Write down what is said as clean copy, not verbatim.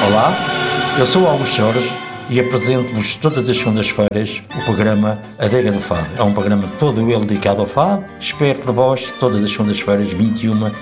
Olá, eu sou o Augusto Jorge e apresento-vos todas as segundas-feiras o programa Adega do Fado. É um programa todo ele dedicado ao fado. Espero por vós todas as segundas-feiras, 21